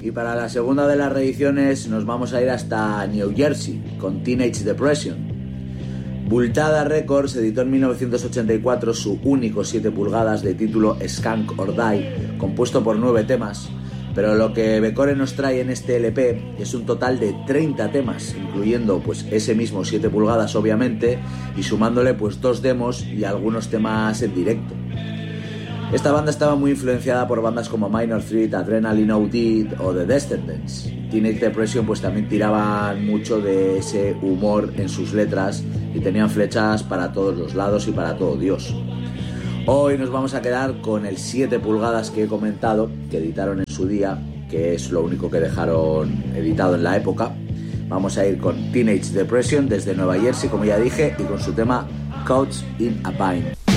Y para la segunda de las reediciones nos vamos a ir hasta New Jersey con Teenage Depression. Bultada Records editó en 1984 su único 7 pulgadas de título Skunk or Die, compuesto por 9 temas, pero lo que Becore nos trae en este LP es un total de 30 temas, incluyendo pues ese mismo 7 pulgadas obviamente, y sumándole pues 2 demos y algunos temas en directo. Esta banda estaba muy influenciada por bandas como Minor Threat, Adrenaline OD o The Descendants. Teenage Depression pues también tiraban mucho de ese humor en sus letras y tenían flechas para todos los lados y para todo Dios. Hoy nos vamos a quedar con el 7 pulgadas que he comentado, que editaron en su día, que es lo único que dejaron editado en la época. Vamos a ir con Teenage Depression desde Nueva Jersey, como ya dije, y con su tema Caught in a Bind.